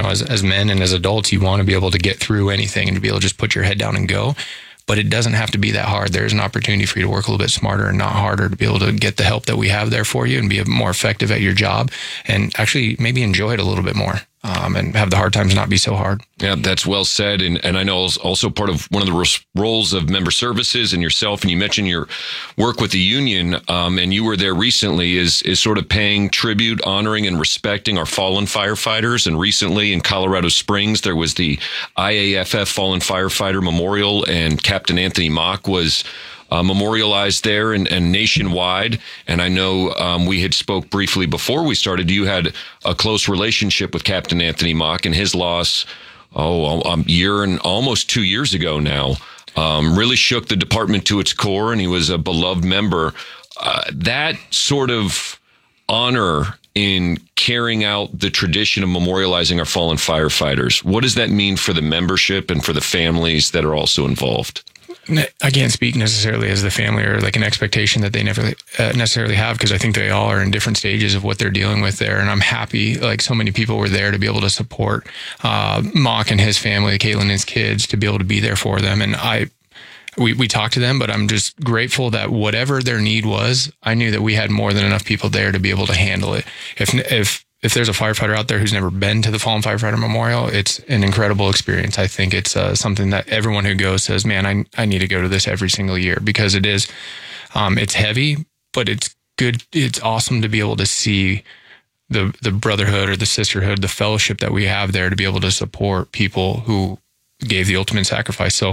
[SPEAKER 5] men and as adults. You want to be able to get through anything and to be able to just put your head down and go. But it doesn't have to be that hard. There's an opportunity for you to work a little bit smarter and not harder to be able to get the help that we have there for you and be more effective at your job and actually maybe enjoy it a little bit more. And have the hard times not be so hard.
[SPEAKER 4] Yeah, that's well said. And I know also part of one of the roles of member services and yourself, and you mentioned your work with the union, and you were there recently, is sort of paying tribute, honoring, and respecting our fallen firefighters. And recently in Colorado Springs, there was the IAFF Fallen Firefighter Memorial, and Captain Anthony Mock was memorialized there and nationwide. And I know we had spoke briefly before we started. You had a close relationship with Captain Anthony Mock, and his loss, a year and almost 2 years ago now, really shook the department to its core, and he was a beloved member. That sort of honor in carrying out the tradition of memorializing our fallen firefighters, what does that mean for the membership and for the families that are also involved?
[SPEAKER 5] I can't speak necessarily as the family or like an expectation that they never necessarily have, because I think they all are in different stages of what they're dealing with there. And I'm happy, like so many people were there to be able to support Mock and his family, Caitlin and his kids, to be able to be there for them. And we talked to them, but I'm just grateful that whatever their need was, I knew that we had more than enough people there to be able to handle it. If if there's a firefighter out there who's never been to the Fallen Firefighter Memorial, it's an incredible experience. I think it's something that everyone who goes says, man, I need to go to this every single year, because it is, it's heavy, but it's good. It's awesome to be able to see the brotherhood or the sisterhood, the fellowship that we have there, to be able to support people who gave the ultimate sacrifice. So,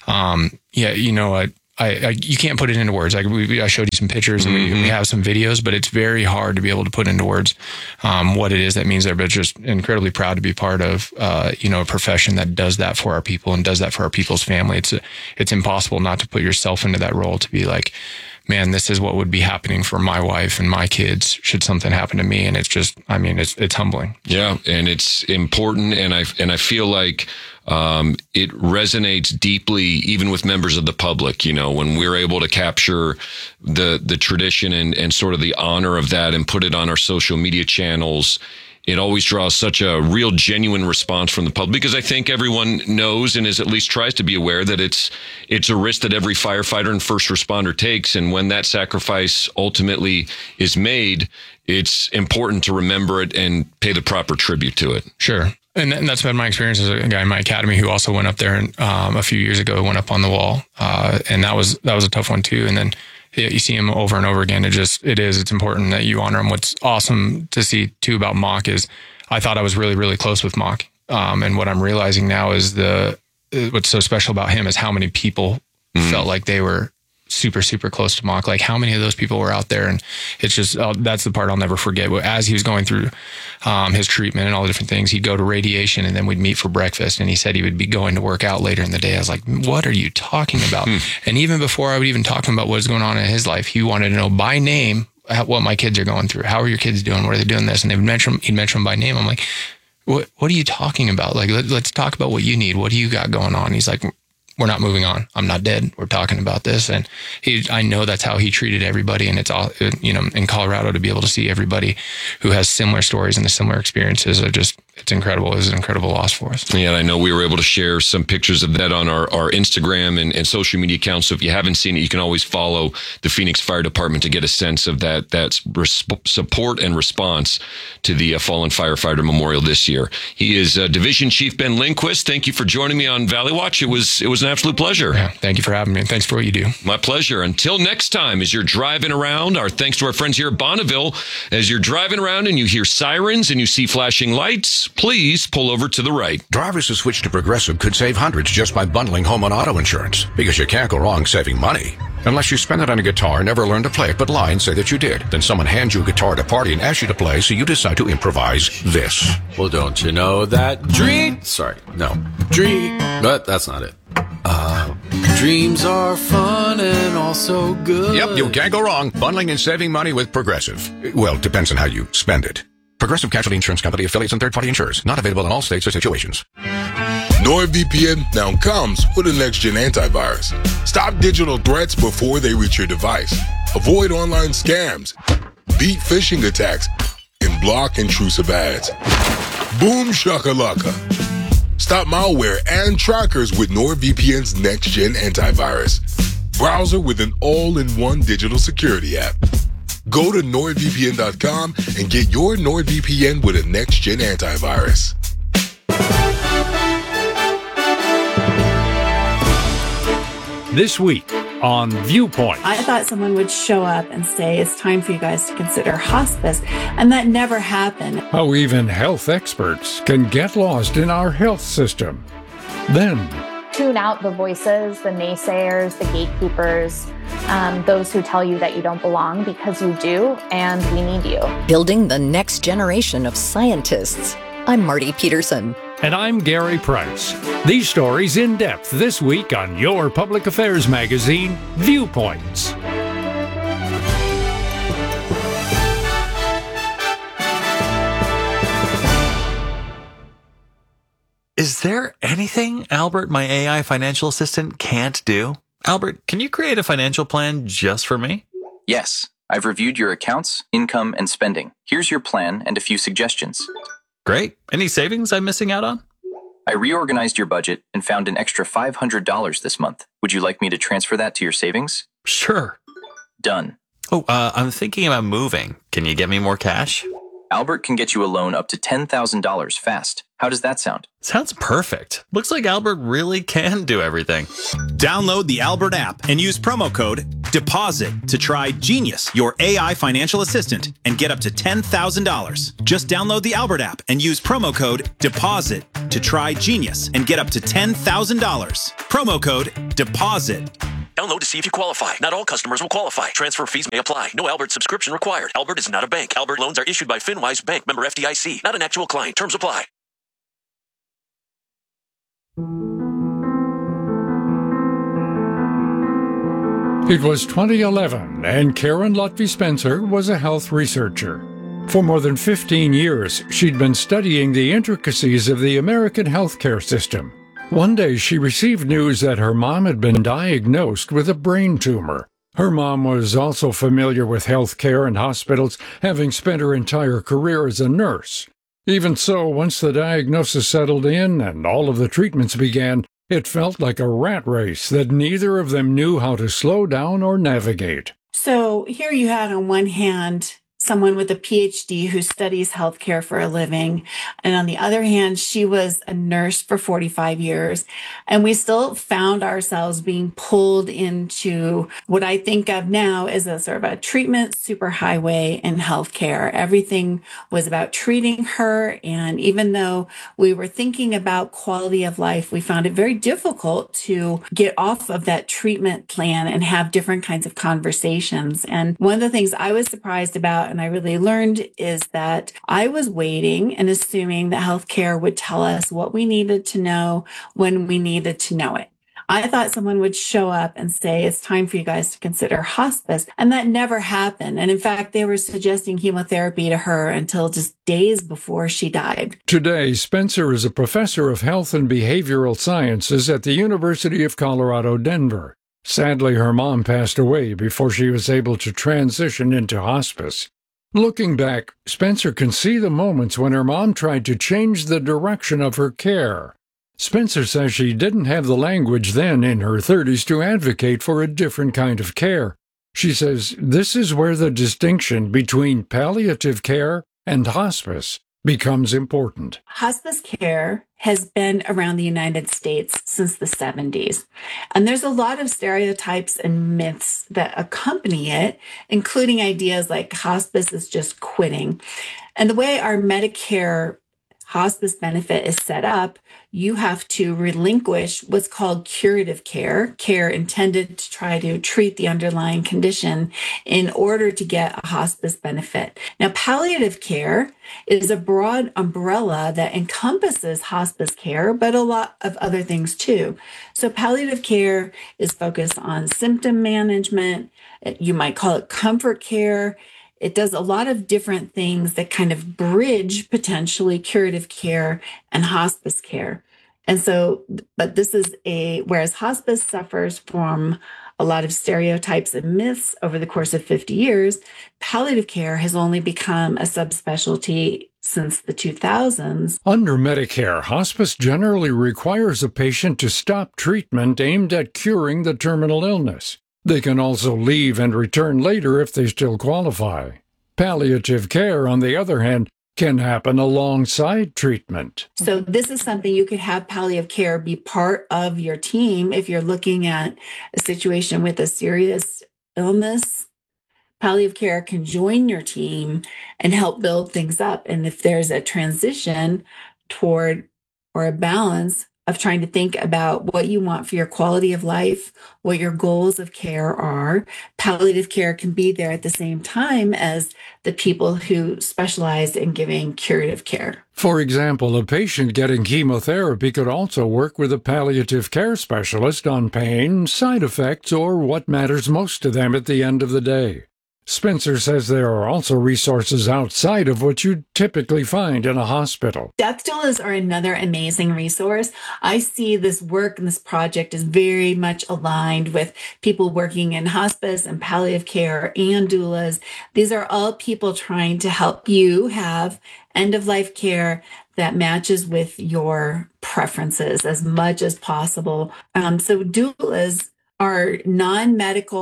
[SPEAKER 5] yeah, you know, you can't put it into words. I showed you some pictures and we have some videos, but it's very hard to be able to put into words what it is that means there. But just incredibly proud to be part of you know, a profession that does that for our people and does that for our people's family. It's impossible not to put yourself into that role, to be like, man, this is what would be happening for my wife and my kids should something happen to me. And it's just, I mean, it's humbling.
[SPEAKER 4] Yeah, and it's important, and I feel like it resonates deeply even with members of the public. You know, when we're able to capture the tradition and sort of the honor of that and put it on our social media channels, it always draws such a real genuine response from the public, because I think everyone knows and is at least tries to be aware that it's a risk that every firefighter and first responder takes. And when that sacrifice ultimately is made, it's important to remember it and pay the proper tribute to it.
[SPEAKER 5] Sure. And that's been my experience as a guy in my academy who also went up there and a few years ago, went up on the wall. And that was a tough one too. And then you see him over and over again. It's important that you honor him. What's awesome to see too about Mock is I thought I was really, really close with Mock. And what I'm realizing now is what's so special about him is how many people felt like they were super, super close to Mock. Like, how many of those people were out there? And it's just, that's the part I'll never forget. As he was going through his treatment and all the different things, he'd go to radiation and then we'd meet for breakfast. And he said he would be going to work out later in the day. I was like, what are you talking about? And even before I would even talk to him about what's going on in his life, he wanted to know by name what my kids are going through. How are your kids doing? What are they doing this? And he'd mention them by name. I'm like, what are you talking about? Like, let's talk about what you need. What do you got going on? He's like, we're not moving on. I'm not dead. We're talking about this. And I know that's how he treated everybody. And it's all, you know, in Colorado, to be able to see everybody who has similar stories and the similar experiences are just, it's incredible. It was an incredible loss for us.
[SPEAKER 4] Yeah, and I know we were able to share some pictures of that on our Instagram and social media accounts. So if you haven't seen it, you can always follow the Phoenix Fire Department to get a sense of that support and response to the Fallen Firefighter Memorial this year. He is Division Chief Ben Lindquist. Thank you for joining me on Valley Watch. It was an absolute pleasure.
[SPEAKER 5] Yeah, thank you for having me, and thanks for what you do.
[SPEAKER 4] My pleasure. Until next time, as you're driving around, our thanks to our friends here at Bonneville. As you're driving around and you hear sirens and you see flashing lights, please pull over to the right.
[SPEAKER 6] Drivers who switch to Progressive could save hundreds just by bundling home and auto insurance, because you can't go wrong saving money. Unless you spend it on a guitar, never learn to play it, but lie and say that you did. Then someone hands you a guitar at a party and asks you to play, so you decide to improvise this.
[SPEAKER 7] Well, don't you know that but that's not it. Dreams are fun and also good.
[SPEAKER 6] Yep, you can't go wrong bundling and saving money with Progressive. Well, it depends on how you spend it. Progressive Casualty Insurance Company, affiliates, and third-party insurers. Not available in all states or situations.
[SPEAKER 8] NordVPN now comes with a next-gen antivirus. Stop digital threats before they reach your device. Avoid online scams, beat phishing attacks, and block intrusive ads. Boom shakalaka. Stop malware and trackers with NordVPN's next-gen antivirus. Browser with an all-in-one digital security app. Go to NordVPN.com and get your NordVPN with a next-gen antivirus.
[SPEAKER 10] This week on Viewpoint.
[SPEAKER 11] I thought someone would show up and say, it's time for you guys to consider hospice, and that never happened.
[SPEAKER 10] How even health experts can get lost in our health system. Then,
[SPEAKER 12] tune out the voices, the naysayers, the gatekeepers, those who tell you that you don't belong, because you do, and we need you.
[SPEAKER 13] Building the next generation of scientists. I'm Marty Peterson.
[SPEAKER 10] And I'm Gary Price. These stories in depth this week on your public affairs magazine, Viewpoints.
[SPEAKER 14] Is there anything Albert, my AI financial assistant, can't do? Albert, can you create a financial plan just for me?
[SPEAKER 29] Yes. I've reviewed your accounts, income, and spending. Here's your plan and a few suggestions.
[SPEAKER 14] Great. Any savings I'm missing out on?
[SPEAKER 29] I reorganized your budget and found an extra $500 this month. Would you like me to transfer that to your savings?
[SPEAKER 14] Sure.
[SPEAKER 29] Done.
[SPEAKER 14] Oh, I'm thinking about moving. Can you get me more cash?
[SPEAKER 29] Albert can get you a loan up to $10,000 fast. How does that sound?
[SPEAKER 14] Sounds perfect. Looks like Albert really can do everything.
[SPEAKER 15] Download the Albert app and use promo code DEPOSIT to try Genius, your AI financial assistant, and get up to $10,000. Just download the Albert app and use promo code DEPOSIT to try Genius and get up to $10,000. Promo code DEPOSIT.
[SPEAKER 16] Download to see if you qualify. Not all customers will qualify. Transfer fees may apply. No Albert subscription required. Albert is not a bank. Albert loans are issued by FinWise Bank, member FDIC. Not an actual client. Terms apply.
[SPEAKER 10] It was 2011, and Karen Lutfi Spencer was a health researcher. For more than 15 years, she'd been studying the intricacies of the American healthcare system. One day, she received news that her mom had been diagnosed with a brain tumor. Her mom was also familiar with healthcare and hospitals, having spent her entire career as a nurse. Even so, once the diagnosis settled in and all of the treatments began, it felt like a rat race that neither of them knew how to slow down or navigate.
[SPEAKER 11] So here you had on one hand someone with a PhD who studies healthcare for a living. And on the other hand, she was a nurse for 45 years. And we still found ourselves being pulled into what I think of now as a sort of a treatment superhighway in healthcare. Everything was about treating her. And even though we were thinking about quality of life, we found it very difficult to get off of that treatment plan and have different kinds of conversations. And one of the things I was surprised about, and I really learned, is that I was waiting and assuming that healthcare would tell us what we needed to know when we needed to know it. I thought someone would show up and say, it's time for you guys to consider hospice. And that never happened. And in fact, they were suggesting chemotherapy to her until just days before she died.
[SPEAKER 10] Today, Spencer is a professor of health and behavioral sciences at the University of Colorado, Denver. Sadly, her mom passed away before she was able to transition into hospice. Looking back, Spencer can see the moments when her mom tried to change the direction of her care. Spencer says she didn't have the language then in her 30s to advocate for a different kind of care. She says this is where the distinction between palliative care and hospice becomes important.
[SPEAKER 11] Hospice care has been around the United States since the 70s. And there's a lot of stereotypes and myths that accompany it, including ideas like hospice is just quitting. And the way our Medicare hospice benefit is set up, you have to relinquish what's called curative care, care intended to try to treat the underlying condition in order to get a hospice benefit. Now, palliative care is a broad umbrella that encompasses hospice care, but a lot of other things too. So palliative care is focused on symptom management. You might call it comfort care. It does a lot of different things that kind of bridge potentially curative care and hospice care. And so, but this is whereas hospice suffers from a lot of stereotypes and myths over the course of 50 years, palliative care has only become a subspecialty since the 2000s.
[SPEAKER 10] Under Medicare, hospice generally requires a patient to stop treatment aimed at curing the terminal illness. They can also leave and return later if they still qualify. Palliative care, on the other hand, can happen alongside treatment.
[SPEAKER 11] So this is something you could have palliative care be part of your team if you're looking at a situation with a serious illness. Palliative care can join your team and help build things up. And if there's a transition toward or a balance of trying to think about what you want for your quality of life, what your goals of care are, palliative care can be there at the same time as the people who specialize in giving curative care.
[SPEAKER 10] For example, a patient getting chemotherapy could also work with a palliative care specialist on pain, side effects, or what matters most to them at the end of the day. Spencer says there are also resources outside of what you'd typically find in a hospital.
[SPEAKER 11] Death doulas are another amazing resource. I see this work and this project is very much aligned with people working in hospice and palliative care and doulas. These are all people trying to help you have end-of-life care that matches with your preferences as much as possible. So doulas are non-medical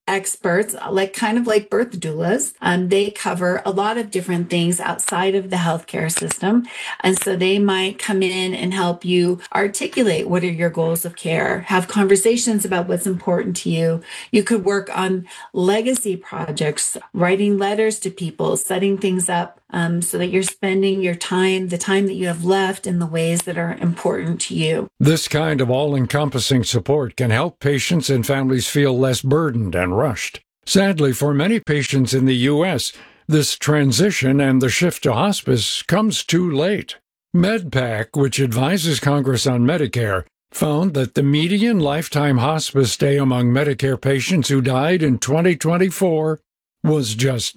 [SPEAKER 11] experts, kind of like birth doulas. They cover a lot of different things outside of the healthcare system. And so they might come in and help you articulate what are your goals of care, have conversations about what's important to you. You could work on legacy projects, writing letters to people, setting things up so that you're spending your time, the time that you have left, in the ways that are important to you.
[SPEAKER 10] This kind of all-encompassing support can help patients and families feel less burdened and rushed. Sadly, for many patients in the U.S., this transition and the shift to hospice comes too late. MedPAC, which advises Congress on Medicare, found that the median lifetime hospice stay among Medicare patients who died in 2024 was just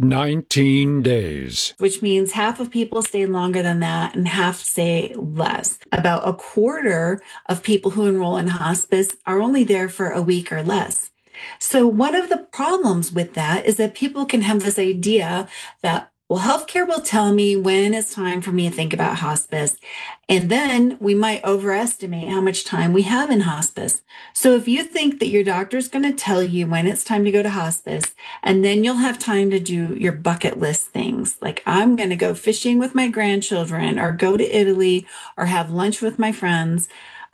[SPEAKER 10] 19 days.
[SPEAKER 11] Which means half of people stay longer than that and half stay less. About a quarter of people who enroll in hospice are only there for a week or less. So one of the problems with that is that people can have this idea that, well, healthcare will tell me when it's time for me to think about hospice. And then we might overestimate how much time we have in hospice. So if you think that your doctor's going to tell you when it's time to go to hospice, and then you'll have time to do your bucket list things, like I'm going to go fishing with my grandchildren, or go to Italy, or have lunch with my friends.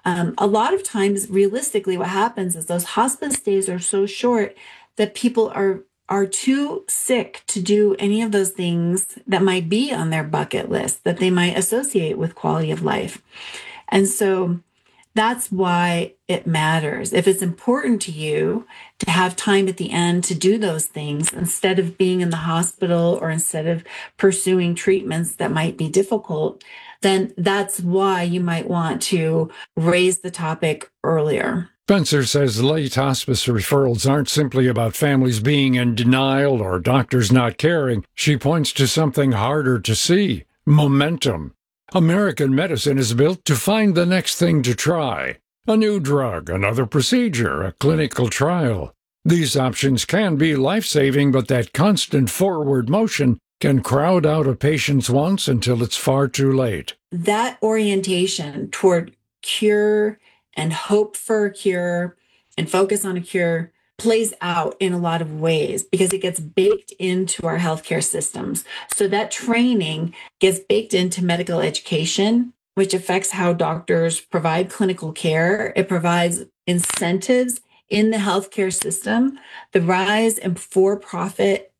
[SPEAKER 11] A lot of times, realistically, what happens is those hospice days are so short that people are too sick to do any of those things that might be on their bucket list that they might associate with quality of life. And so that's why it matters. If it's important to you to have time at the end to do those things, instead of being in the hospital or instead of pursuing treatments that might be difficult, then that's why you might want to raise the topic earlier.
[SPEAKER 10] Spencer says late hospice referrals aren't simply about families being in denial or doctors not caring. She points to something harder to see: momentum. American medicine is built to find the next thing to try. A new drug, another procedure, a clinical trial. These options can be life-saving, but that constant forward motion can crowd out a patient's wants until it's far too late.
[SPEAKER 11] That orientation toward cure and hope for a cure and focus on a cure plays out in a lot of ways because it gets baked into our healthcare systems. So that training gets baked into medical education, which affects how doctors provide clinical care. It provides incentives in the healthcare system. The rise in for-profit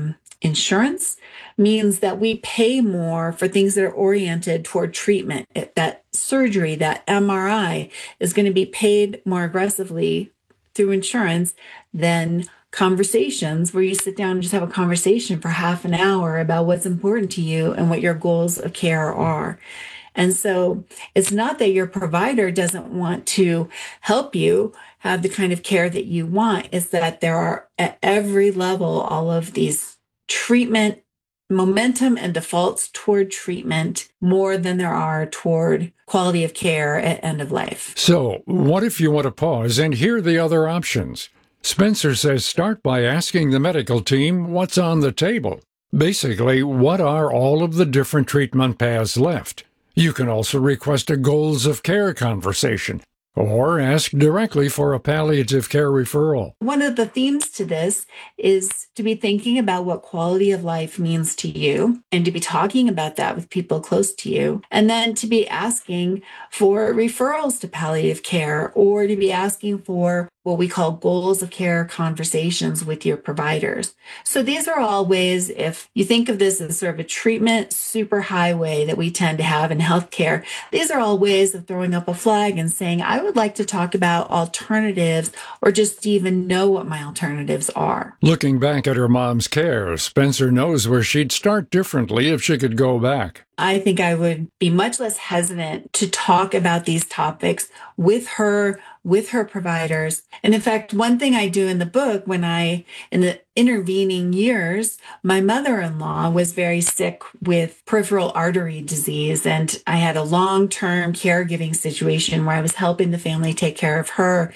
[SPEAKER 11] insurance means that we pay more for things that are oriented toward treatment. That surgery, that MRI, is going to be paid more aggressively through insurance than conversations where you sit down and just have a conversation for half an hour about what's important to you and what your goals of care are. And so it's not that your provider doesn't want to help you have the kind of care that you want. It's that there are at every level all of these treatment momentum and defaults toward treatment more than there are toward quality of care at end of life.
[SPEAKER 10] So what if you want to pause and hear the other options? Spencer says start by asking the medical team what's on the table. Basically, what are all of the different treatment paths left? You can also request a goals of care conversation or ask directly for a palliative care referral.
[SPEAKER 11] One of the themes to this is to be thinking about what quality of life means to you and to be talking about that with people close to you. And then to be asking for referrals to palliative care or to be asking for what we call goals of care conversations with your providers. So these are all ways, if you think of this as sort of a treatment superhighway that we tend to have in healthcare, these are all ways of throwing up a flag and saying, I would like to talk about alternatives or just even know what my alternatives are.
[SPEAKER 10] Looking back at her mom's care, Spencer knows where she'd start differently if she could go back.
[SPEAKER 11] I think I would be much less hesitant to talk about these topics with her providers. And in fact, one thing I do in the book, in the intervening years, my mother-in-law was very sick with peripheral artery disease. And I had a long-term caregiving situation where I was helping the family take care of her.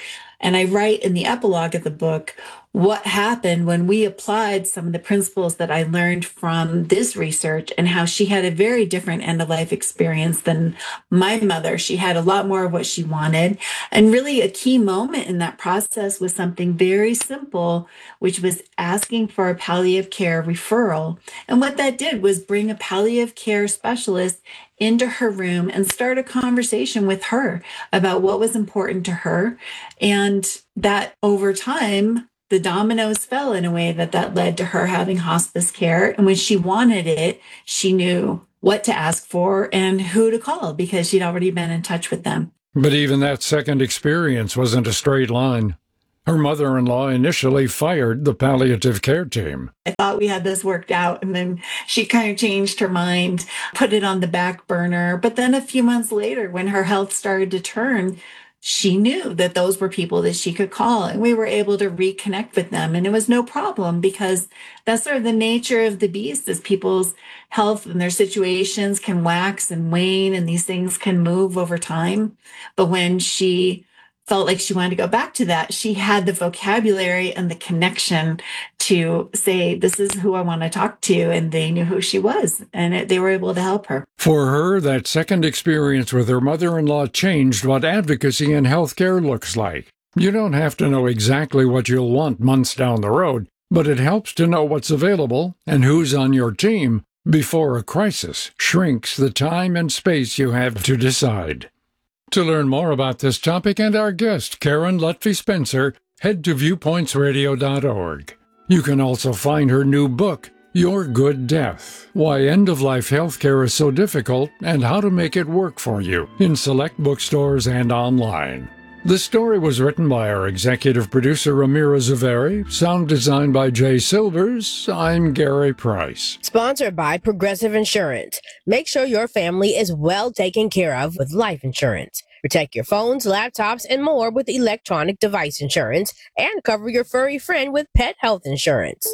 [SPEAKER 11] And I write in the epilogue of the book what happened when we applied some of the principles that I learned from this research, and how she had a very different end-of-life experience than my mother. She had a lot more of what she wanted. And really a key moment in that process was something very simple, which was asking for a palliative care referral. And what that did was bring a palliative care specialist into her room and start a conversation with her about what was important to her. And that over time, the dominoes fell in a way that led to her having hospice care. And when she wanted it, she knew what to ask for and who to call because she'd already been in touch with them.
[SPEAKER 10] But even that second experience wasn't a straight line. Her mother-in-law initially fired the palliative care team.
[SPEAKER 11] I thought we had this worked out, and then she kind of changed her mind, put it on the back burner. But then a few months later, when her health started to turn, she knew that those were people that she could call, and we were able to reconnect with them. And it was no problem, because that's sort of the nature of the beast, is people's health and their situations can wax and wane, and these things can move over time. But when she felt like she wanted to go back to that, she had the vocabulary and the connection to say, this is who I want to talk to. And they knew who she was, and they were able to help her.
[SPEAKER 10] For her, that second experience with her mother-in-law changed what advocacy in healthcare looks like. You don't have to know exactly what you'll want months down the road, but it helps to know what's available and who's on your team before a crisis shrinks the time and space you have to decide. To learn more about this topic and our guest, Karen Lutfi Spencer, head to viewpointsradio.org. You can also find her new book, Your Good Death: Why End-of-Life Healthcare is So Difficult and How to Make It Work for You, in select bookstores and online. The story was written by our executive producer, Amira Zaveri, sound designed by Jay Silvers. I'm Gary Price.
[SPEAKER 17] Sponsored by Progressive Insurance. Make sure your family is well taken care of with life insurance. Protect your phones, laptops, and more with electronic device insurance, and cover your furry friend with pet health insurance.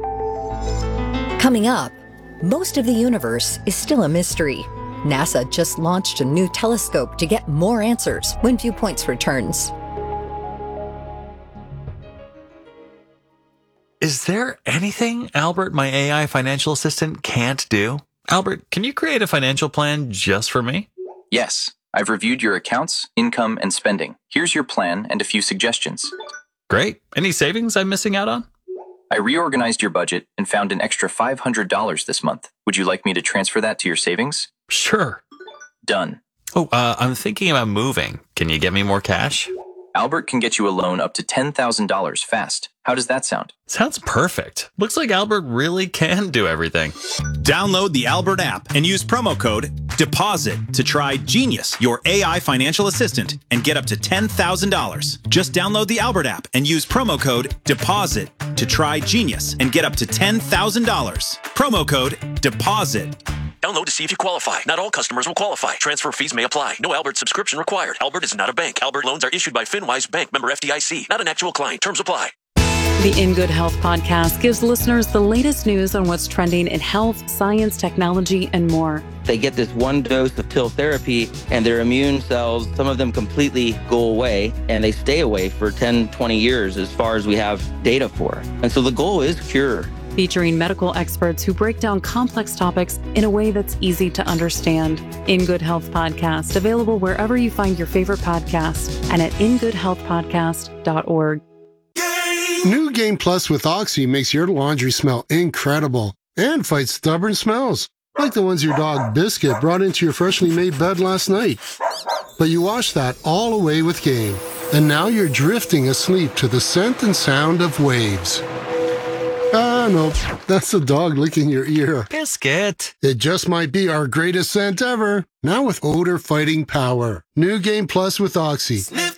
[SPEAKER 13] Coming up, most of the universe is still a mystery. NASA just launched a new telescope to get more answers when Viewpoints returns.
[SPEAKER 14] Is there anything Albert, my AI financial assistant, can't do? Albert, can you create a financial plan just for me?
[SPEAKER 29] Yes, I've reviewed your accounts, income, and spending. Here's your plan and a few suggestions.
[SPEAKER 14] Great. Any savings I'm missing out on?
[SPEAKER 29] I reorganized your budget and found an extra $500 this month. Would you like me to transfer that to your savings?
[SPEAKER 14] Sure.
[SPEAKER 29] Done.
[SPEAKER 14] Oh, I'm thinking about moving. Can you get me more cash?
[SPEAKER 29] Albert can get you a loan up to $10,000 fast. How does that sound?
[SPEAKER 14] Sounds perfect. Looks like Albert really can do everything.
[SPEAKER 15] Download the Albert app and use promo code DEPOSIT to try Genius, your AI financial assistant, and get up to $10,000. Just download the Albert app and use promo code DEPOSIT to try Genius and get up to $10,000. Promo code DEPOSIT.
[SPEAKER 16] Download to see if you qualify. Not all customers will qualify. Transfer fees may apply. No Albert subscription required. Albert is not a bank. Albert loans are issued by FinWise Bank, member FDIC. Not an actual client. Terms apply.
[SPEAKER 21] The In Good Health podcast gives listeners the latest news on what's trending in health, science, technology, and more.
[SPEAKER 22] They get this one dose of TIL therapy and their immune cells, some of them completely go away, and they stay away for 10, 20 years as far as we have data for. And so the goal is cure.
[SPEAKER 21] Featuring medical experts who break down complex topics in a way that's easy to understand. In Good Health podcast, available wherever you find your favorite podcast and at ingoodhealthpodcast.org.
[SPEAKER 23] New Game Plus with Oxy makes your laundry smell incredible and fights stubborn smells, like the ones your dog Biscuit brought into your freshly made bed last night. But you washed that all away with Game, and now you're drifting asleep to the scent and sound of waves. No, that's the dog licking your ear.
[SPEAKER 14] Biscuit.
[SPEAKER 23] It just might be our greatest scent ever. Now with odor-fighting power. New Game Plus with Oxy.